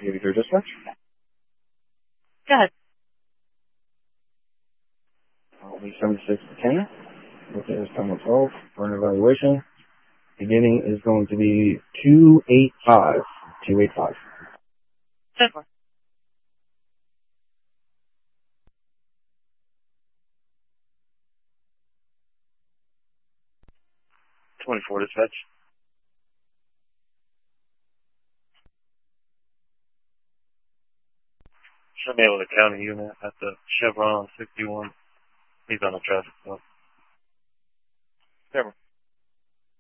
Maybe through dispatch. Go ahead. Only 7610. Okay, it's time 12 for an evaluation. Beginning is going to be 285. 285. 10-4. 24 dispatch. Should be able to county unit at the Chevron 61. He's on the traffic stop. Never.